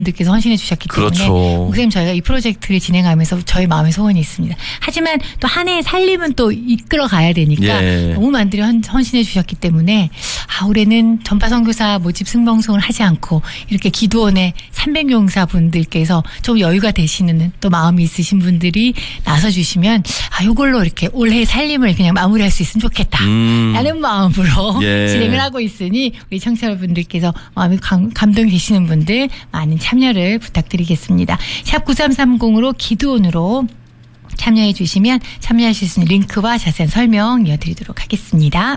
분들께서 헌신해 주셨기 때문에 그렇죠. 목사님 저희가 이 프로젝트를 진행하면서 저희 마음의 소원이 있습니다. 하지만 또 한 해의 살림은 또 이끌어 가야 되니까 예. 너무 많이들 헌신해 주셨기 때문에 올해는 전파 선교사 모집 승방송을 하지 않고 이렇게 기도원의 300용사 분들께서 좀 여유가 되시는 또 마음이 있으신 분들이 나서주시면 요걸로 이렇게 올해의 살림을 그냥 마무리할 수 있으면 좋겠다 라는 마음으로 예. 진행을 하고 있으니 우리 청취자분들께서 마음이 감동이 되시는 분들 많은 참여를 부탁드리겠습니다. 샵 9330으로 기도원으로 참여해 주시면 참여하실 수 있는 링크와 자세한 설명 이어드리도록 하겠습니다.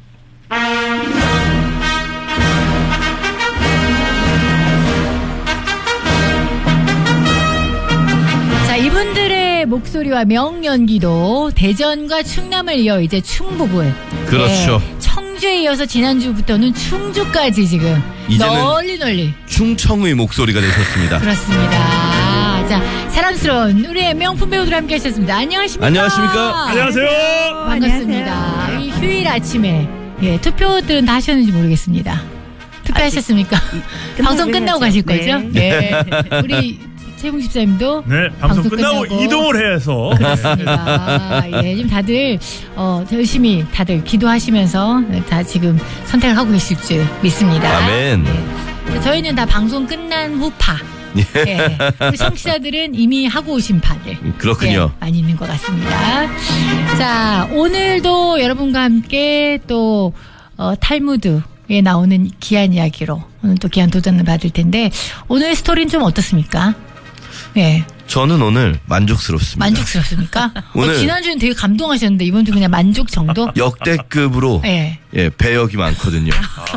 자, 이분들의 목소리와 명연기도 대전과 충남을 이어 이제 충북을 그렇죠. 네, 청주에 이어서 지난주부터는 충주까지 지금 널리 충청의 목소리가 되셨습니다. 그렇습니다. 자, 사랑스러운 우리의 명품 배우들 함께 하셨습니다. 안녕하십니까? 안녕하십니까? 안녕하세요. 반갑습니다. 안녕하세요. 이 휴일 아침에 투표들은 다 하셨는지 모르겠습니다. 투표하셨습니까? 방송 끝나고 가실 거죠? 네. 우리 최웅 집사님도 네, 방송 끝나고 이동을 해서 그렇습니다. 예, 지금 다들 열심히 다들 기도하시면서 다 지금 선택을 하고 계실 줄 믿습니다. 아멘. 예. 저희는 다 방송 끝난 후파. 예. 우리 청취자들은 이미 하고 오신 파들. 그렇군요. 예, 많이 있는 것 같습니다. 자, 오늘도 여러분과 함께 또 탈무드에 나오는 귀한 이야기로 오늘 또 귀한 도전을 받을 텐데 오늘 스토리는 좀 어떻습니까? 예. 저는 오늘 만족스럽습니다. 만족스럽습니까? 오늘 지난주는 되게 감동하셨는데 이번 주 그냥 만족 정도? 역대급으로 예. 배역이 많거든요.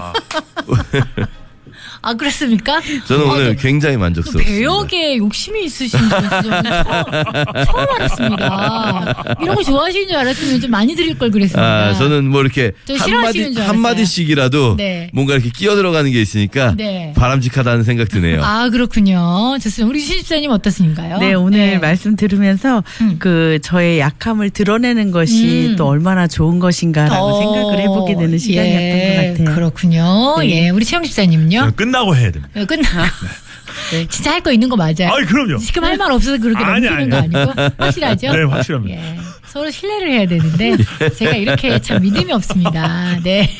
그렇습니까? 저는 오늘 굉장히 만족스럽습니다. 배역에 욕심이 있으신 분 처음 알았습니다. 이런 거 좋아하시는 줄 알았으면 좀 많이 드릴 걸 그랬습니다. 저는 뭐 이렇게 싫어하시는 줄 알았어요. 한마디씩이라도 네. 뭔가 이렇게 끼어 들어가는 게 있으니까 네. 바람직하다는 생각 드네요. 그렇군요. 좋습니다. 우리 신집사님 어떻습니까요? 네, 오늘 말씀 들으면서 저의 약함을 드러내는 것이 또 얼마나 좋은 것인가라고 생각을 해보게 되는 시간이었던 것 같아요. 그렇군요. 네. 예, 우리 최영 집사님은요? 끝나고 해야 됩니다. 네. 진짜 할 거 있는 거 맞아요? 그럼요. 지금 할 말 없어서 그렇게 넘기는 거 아니고 확실하죠? 네, 확실합니다. 예. 서로 신뢰를 해야 되는데 제가 이렇게 참 믿음이 없습니다. 네.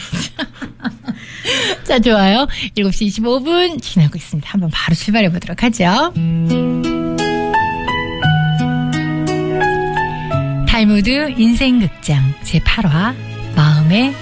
자, 좋아요. 7시 25분 지나고 있습니다. 한번 바로 출발해 보도록 하죠. 탈무드 인생극장 제8화 마음의